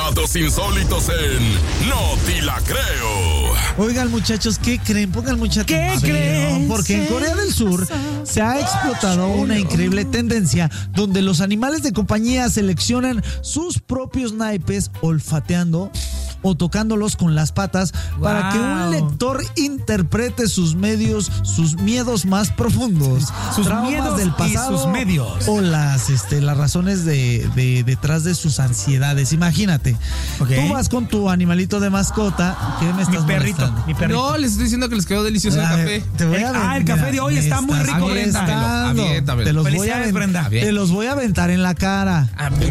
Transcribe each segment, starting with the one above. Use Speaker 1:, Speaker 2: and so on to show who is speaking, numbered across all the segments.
Speaker 1: datos insólitos en No Te La Creo.
Speaker 2: Oigan, muchachos, ¿qué creen? Pongan mucha atención.
Speaker 3: ¿Qué creen?
Speaker 2: Porque en Corea del Sur se ha explotado una increíble tendencia donde los animales de compañía seleccionan sus propios naipes olfateando o tocándolos con las patas para que un lector interprete sus miedos más profundos,
Speaker 3: sus
Speaker 2: traumas
Speaker 3: miedos
Speaker 2: del pasado
Speaker 3: y sus medios,
Speaker 2: o las razones de detrás de sus ansiedades. Imagínate, tú vas con tu animalito de mascota. ¿Qué me estás molestando?
Speaker 3: Mi perrito.
Speaker 4: No, les estoy diciendo que les quedó delicioso el café.
Speaker 2: Te voy a
Speaker 3: el café de hoy está muy rico, Brenda.
Speaker 4: Aviéntamelo.
Speaker 2: Te los voy a aventar en la cara.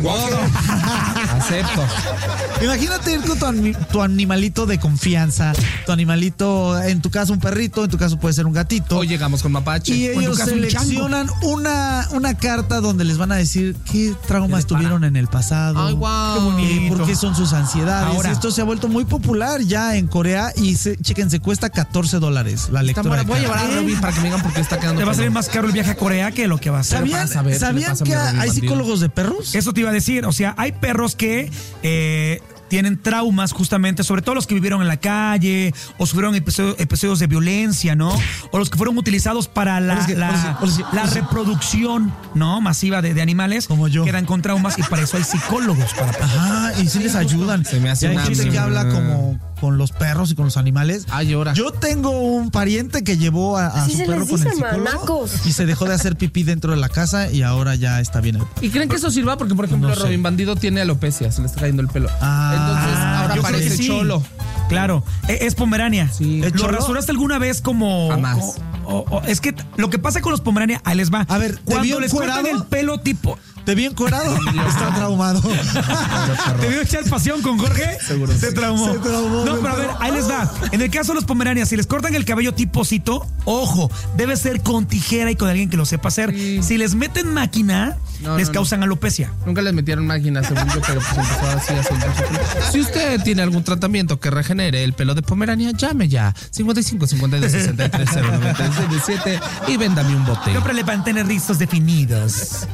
Speaker 4: Acepto.
Speaker 2: Imagínate ir con tu animalito de confianza, tu animalito, en tu caso un perrito, en tu caso puede ser un gatito.
Speaker 4: Hoy llegamos con mapache.
Speaker 2: Y ellos seleccionan una carta donde les van a decir qué traumas tuvieron en el pasado.
Speaker 4: Ay, wow. Qué
Speaker 2: bonito. Por qué son sus ansiedades.
Speaker 3: Ahora,
Speaker 2: esto se ha vuelto muy popular ya en Corea y chéquense, cuesta $14 la lectura.
Speaker 4: Voy a llevar a Robin para que me digan por qué está quedando.
Speaker 3: Le va a salir más caro el viaje a Corea que lo que va a ser.
Speaker 2: ¿Sabían que hay psicólogos de perros?
Speaker 3: Eso te iba a decir, o sea, hay perros que tienen traumas justamente, sobre todo los que vivieron en la calle o sufrieron episodios de violencia, ¿no? O los que fueron utilizados para la reproducción, ¿no? Masiva de animales.
Speaker 2: Como yo.
Speaker 3: Quedan con traumas y para eso hay psicólogos.
Speaker 2: Ajá, y sí les ayudan.
Speaker 4: Se me hace
Speaker 2: hay gente que habla como con los perros y con los animales.
Speaker 4: Ay, llora.
Speaker 2: Yo tengo un pariente que llevó a su perro con el psicólogo
Speaker 5: manacos.
Speaker 2: y se dejó de hacer pipí dentro de la casa y ahora ya está bien.
Speaker 4: ¿Y creen que eso sirva? Porque, por ejemplo,
Speaker 2: No sé.
Speaker 4: Robin Bandido tiene alopecia, se le está cayendo el pelo. Entonces, ahora
Speaker 3: yo creo que
Speaker 4: parece
Speaker 3: sí.
Speaker 4: cholo.
Speaker 3: Claro, es Pomerania.
Speaker 4: Sí.
Speaker 2: ¿Es
Speaker 3: ¿Lo
Speaker 2: cholo?
Speaker 3: rasuraste alguna vez como...?
Speaker 4: Jamás.
Speaker 3: Es que lo que pasa con los Pomerania, ahí les va.
Speaker 2: A ver, ¿te
Speaker 3: cuando
Speaker 2: vio
Speaker 3: les cortan
Speaker 2: encuerado?
Speaker 3: el pelo tipo...
Speaker 2: ¿Te vi encuerado? Está traumado.
Speaker 3: ¿Te vio echar pasión con Jorge?
Speaker 4: Seguro
Speaker 3: Se
Speaker 4: sí.
Speaker 3: traumó.
Speaker 2: Se traumó,
Speaker 3: No, pero a ver, ahí les va. En el caso de los Pomeranias, si les cortan el cabello tipo cito, ojo, debe ser con tijera y con alguien que lo sepa hacer.
Speaker 4: Sí.
Speaker 3: Si les meten máquina, les causan alopecia.
Speaker 4: Nunca les metieron máquinas, según yo, pero pues empezó así a soltar su pelo. Si usted tiene algún tratamiento que regenere el pelo de Pomerania, llame ya. 55 52 63 096 17 y véndame un bote.
Speaker 3: Siempre le van a tener rizos definidos.